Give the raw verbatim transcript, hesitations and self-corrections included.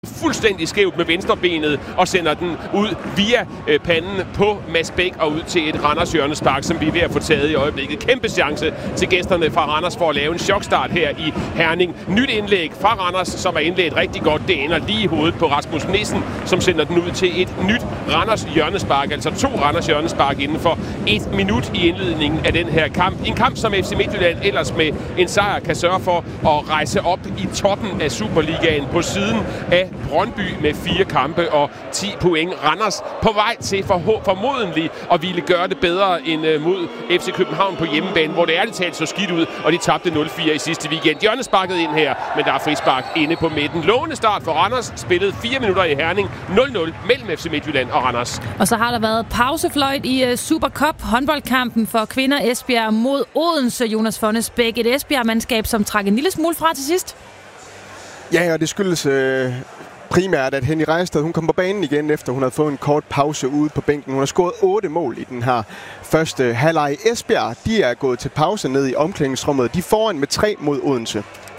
fuldstændig skævt med venstrebenet og sender den ud via øh, panden på Mads Bæk og ud til et Randers hjørnespark, som vi er ved at få taget i øjeblikket. Kæmpe chance til gæsterne fra Randers for at lave en chokstart her i Herning. Nyt indlæg fra Randers, som er indlægt rigtig godt. Det ender lige i hovedet på Rasmus Nissen, som sender den ud til et nyt Randers hjørnespark. Altså to Randers hjørnespark inden for et minut i indledningen af den her kamp. En kamp, som F C Midtjylland ellers med en sejr kan sørge for at rejse op i toppen af Superligaen på siden af Brøndby med fire kampe og ti point. Randers på vej til for, formodentlig at ville gøre det bedre end uh, mod F C København på hjemmebane, hvor det ærligt talt så skidt ud, og de tabte nul fire i sidste weekend. Hjørnesparket ind her, men der er frispark inde på midten. Lovende start for Randers. Spillet fire minutter i Herning. nul nul mellem F C Midtjylland og Randers. Og så har der været pausefløjt i uh, Supercup håndboldkampen for kvinder Esbjerg mod Odense. Jonas Fonnes Bæk, et Esbjerg-mandskab, som trak en lille smule fra til sidst. Ja, og det skyldes øh, primært, at Henny Rejstad, hun kom på banen igen, efter hun havde fået en kort pause ude på bænken. Hun har scoret otte mål i den her første halvleg. Esbjerg, de er gået til pause ned i omklædningsrummet. De er foran med tre mod Odense.